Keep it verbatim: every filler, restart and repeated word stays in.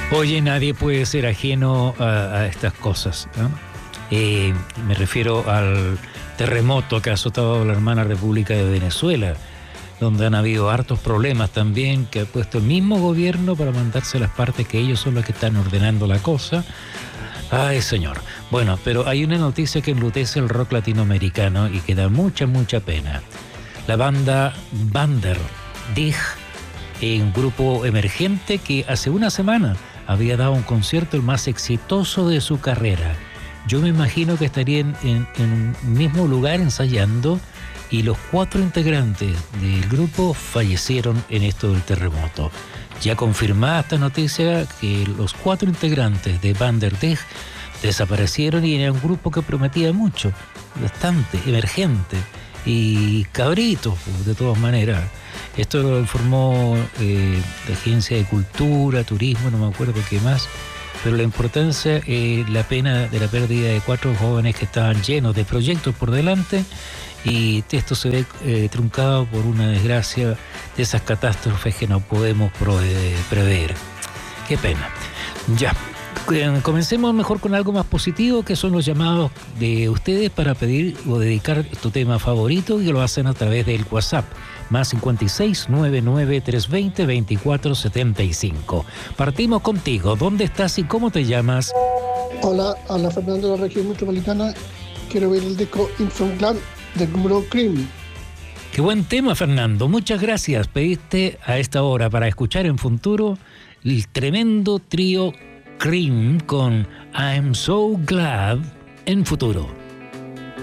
Oye, nadie puede ser ajeno a, a estas cosas, ¿no? Eh, me refiero al terremoto que ha azotado a la hermana República de Venezuela, donde han habido hartos problemas también, que ha puesto el mismo gobierno para mandarse las partes que ellos son los que están ordenando la cosa. Ay, señor. Bueno, pero hay una noticia que enlutece el rock latinoamericano y que da mucha, mucha pena. La banda Vander Dig, un grupo emergente que hace una semana había dado un concierto el más exitoso de su carrera. Yo me imagino que estarían en, en un mismo lugar ensayando y los cuatro integrantes del grupo fallecieron en esto del terremoto. Ya confirmada esta noticia que los cuatro integrantes de Vander Dig desaparecieron y era un grupo que prometía mucho, bastante emergente y cabrito de todas maneras. Esto lo informó eh, la Agencia de Cultura, Turismo, no me acuerdo qué más, pero la importancia, eh, la pena de la pérdida de cuatro jóvenes que estaban llenos de proyectos por delante, y esto se ve eh, truncado por una desgracia de esas catástrofes que no podemos prever. Qué pena. Ya, comencemos mejor con algo más positivo, que son los llamados de ustedes para pedir o dedicar tu tema favorito, y lo hacen a través del WhatsApp, más cincuenta y seis, noventa y nueve, trescientos veinte, veinticuatro setenta y cinco. Partimos contigo. ¿Dónde estás y cómo te llamas? Hola, habla Fernando de la región metropolitana. Quiero ver el disco Infant Clan del número Cream. Qué buen tema, Fernando. Muchas gracias. Pediste a esta hora para escuchar en futuro el tremendo trío Cream con I'm So Glad en Futuro.